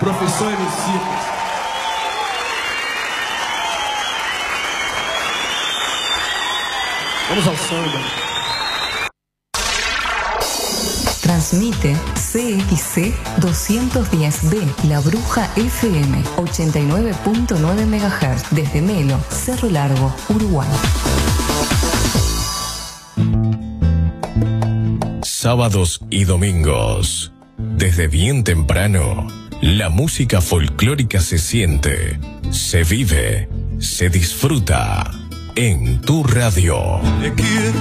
Profissões Musicais. Vamos ao samba. Transmite CXC 210B, La Bruja FM, 89.9 MHz, desde Melo, Cerro Largo, Uruguay. Sábados y domingos, desde bien temprano, la música folclórica se siente, se vive, se disfruta en tu radio.